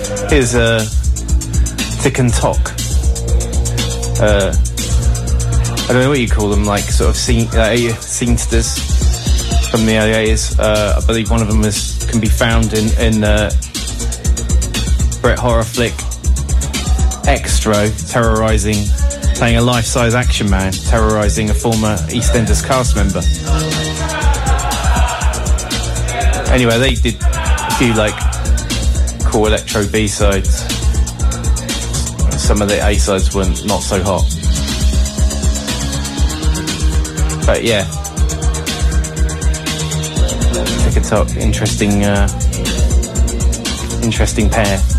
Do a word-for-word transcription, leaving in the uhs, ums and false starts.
Here's uh, Tick and Tock. Uh, I don't know what you call them, like sort of scene, uh, scenesters from the early eighties. Uh, I believe one of them is, can be found in, in uh, Bret horror flick Extro, terrorising, playing a life-size action man, terrorising a former EastEnders cast member. Anyway, they did a few like cool electro B-sides. Some of the A-sides were not so hot. But yeah, Tick and Tock, interesting, uh, interesting pair.